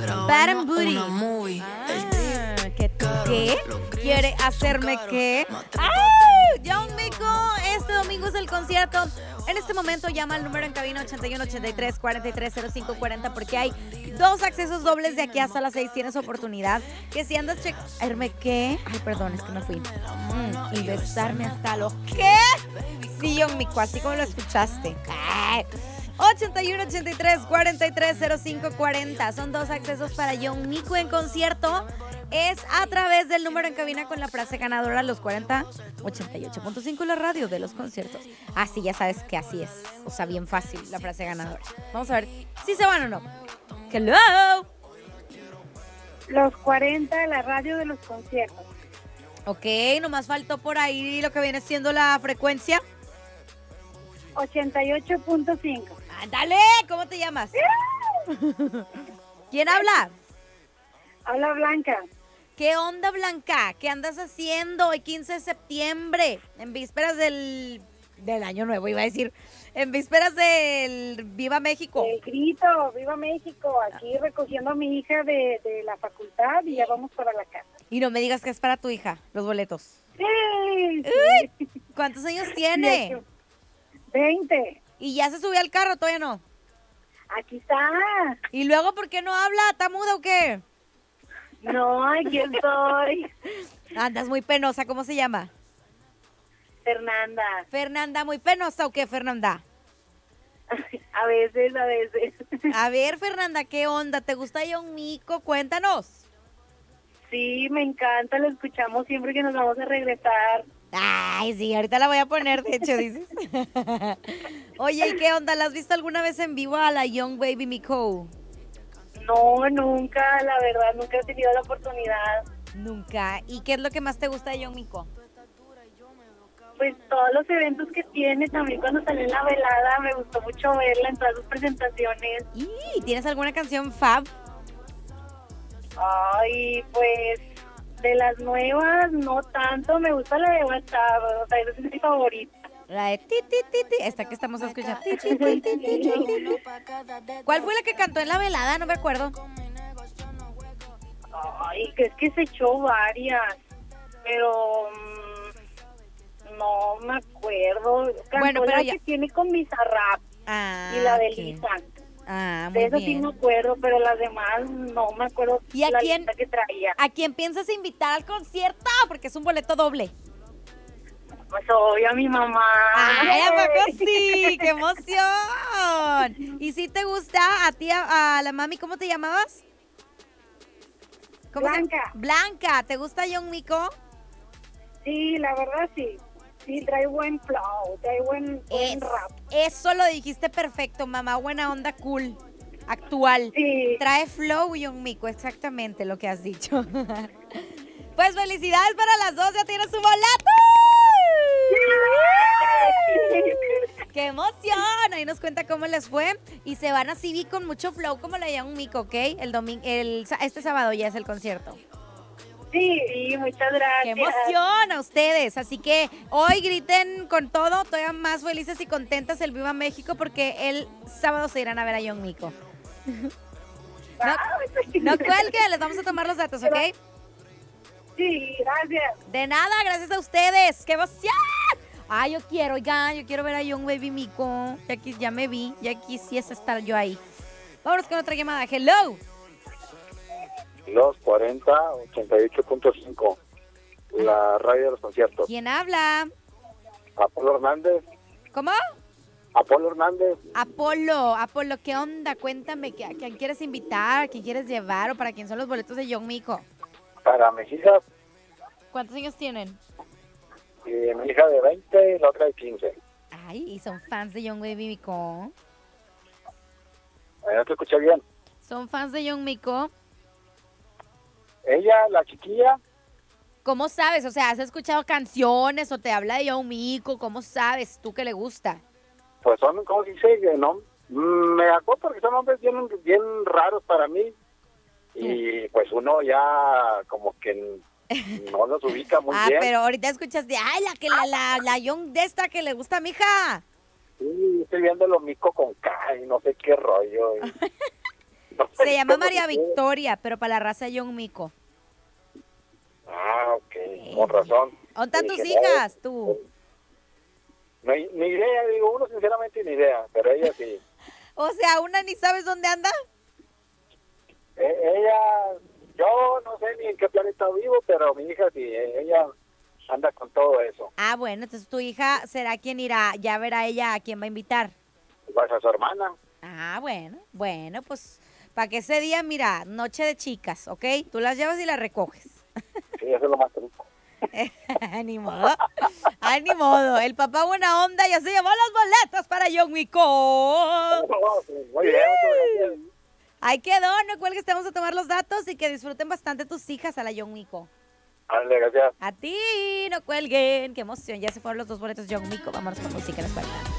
Bad and Booty. ¿Qué? ¿Quiere hacerme qué? ¡Ay! Young Miko, este domingo es el concierto. En este momento llama al número en cabina 81 83 43 05 40 porque hay 2 accesos dobles de aquí hasta las 6. Tienes oportunidad. Que si andas ¿Hacerme qué? Ay, perdón, es que no fui. Y besarme hasta los ¿qué? Sí, Young Miko, así como lo escuchaste. 81 83 43 05 40. Son 2 accesos para Young Miko en concierto. Es a través del número en cabina con la frase ganadora los 40 88.5 la radio de los conciertos. Así ya sabes que así es. O sea, bien fácil la frase ganadora. Vamos a ver si se van o no. Hello. Los 40 de la radio de los conciertos. Ok, nomás faltó por ahí lo que viene siendo la frecuencia. 88.5. ¡Ándale! ¿Cómo te llamas? ¿Quién habla? Habla Blanca. ¿Qué onda, Blanca? ¿Qué andas haciendo hoy 15 de septiembre? En vísperas del Año Nuevo, iba a decir. En vísperas del Viva México. El grito, Viva México. Aquí recogiendo a mi hija de la facultad y ya vamos para la casa. Y no me digas que es para tu hija, los boletos. Sí. Uy, ¿cuántos años tiene? 20. ¿Y ya se subió al carro? ¿Todavía no? Aquí está. ¿Y luego por qué no habla? ¿Está muda o qué? No, aquí estoy. Andas muy penosa, ¿cómo se llama? Fernanda. Fernanda, ¿muy penosa o qué, Fernanda? A veces. A ver, Fernanda, ¿qué onda? ¿Te gusta Young Miko? Cuéntanos. Sí, me encanta, lo escuchamos siempre que nos vamos a regresar. Ay, sí, ahorita la voy a poner, de hecho, dices. Oye, ¿y qué onda? ¿La has visto alguna vez en vivo a la Young Baby Miko? No, nunca, la verdad, nunca he tenido la oportunidad. Nunca. ¿Y qué es lo que más te gusta de Young Miko? Pues todos los eventos que tiene, también cuando salió en la velada, me gustó mucho verla en todas sus presentaciones. ¿Y tienes alguna canción fab? Ay, pues, de las nuevas, no tanto, me gusta la de WhatsApp, o sea, esa es mi favorita. La de ti, ti, ti, ti, esta que estamos escuchando. Ti, ti, ti, ti, ti, ti, ti. ¿Cuál fue la que cantó en la velada? No me acuerdo. Ay, que es que se echó varias, pero no me acuerdo. Cantó Bueno, pero la ya. que tiene con Bizarrap y la de ok. Lisa. Ah, De muy eso sí bien. me acuerdo, pero las demás no me acuerdo ¿Y a la quién? lista que traía. ¿A quién piensas invitar al concierto? Porque es un boleto doble. Pues obvio a mi mamá. ¡Ay, ¿a poco sí? ¡Qué emoción! ¿Y si te gusta a ti, a la mami, cómo te llamabas? Blanca. Blanca, ¿te gusta Young Miko? Sí, la verdad sí. Sí, trae buen flow, trae buen rap. Eso lo dijiste perfecto, mamá. Buena onda, cool, actual. Sí. Trae flow, Young Miko, exactamente lo que has dicho. Pues felicidades para las dos, ya tienes su boleto. ¡Qué emoción! Ahí nos cuenta cómo les fue. Y se van a CB con mucho flow como la Young Miko, ¿ok? Este sábado ya es el concierto. Sí, muchas gracias. ¡Qué emoción a ustedes! Así que hoy griten con todo, todavía más felices y contentas el Viva México porque el sábado se irán a ver a Young Miko. No cuelguen, les vamos a tomar los datos, ¿ok? Sí, gracias. De nada, gracias a ustedes. ¡Qué emoción! Ay, yo quiero ver a Young Baby Miko. Ya me vi, ya quisiese estar yo ahí. Vámonos con otra llamada. Hello. Los 40, 88.5. La radio de los conciertos. ¿Quién habla? Apolo Hernández. ¿Cómo? Apolo Hernández. Apolo, ¿qué onda? Cuéntame, ¿a quién quieres invitar? ¿A quién quieres llevar? ¿O para quién son los boletos de Young Miko? Para mis hijas, ¿Cuántos años tienen? mi hija de 20 y la otra de 15. Ay, ¿y son fans de Young Baby Miko? No te escuché bien. ¿Son fans de Young Miko? Ella, la chiquilla, ¿Cómo sabes? O sea, ¿has escuchado canciones o te habla de Young Miko? ¿Cómo sabes tú que le gusta? pues son, ¿cómo se dice? No, me acuerdo porque son nombres bien raros para mí. Y pues uno ya como que no los ubica muy bien. Pero ahorita escuchaste, ay, la Young de esta que le gusta a mi hija. Sí, estoy viendo lo Mico con K y no sé qué rollo. Se llama María Victoria, pero para la raza John Mico. Ah, ok, con razón. ¿Dónde están tus Dije, hijas, tú? No, ni idea, digo, uno sinceramente ni idea, pero ella sí. O sea, una ni sabes dónde anda. Ella, yo no sé ni en qué planeta vivo, pero mi hija sí, ella anda con todo eso. Ah, bueno, entonces tu hija será quien irá, ya verá ella a quién va a invitar. Vas a su hermana. Ah, bueno, pues para que ese día, mira, noche de chicas, ¿ok? Tú las llevas y las recoges. Sí, eso es lo más rico. Ni modo. Ay, ni modo. El papá buena onda ya se llevó las boletas para John Wico. Muy bien, muchas gracias. Ahí quedó, no cuelgues, te vamos a tomar los datos y que disfruten bastante tus hijas a la John Wico. Dale, gracias. A ti, no cuelguen. Qué emoción, ya se fueron los 2 boletos John Wico. Vámonos con música en la escuela.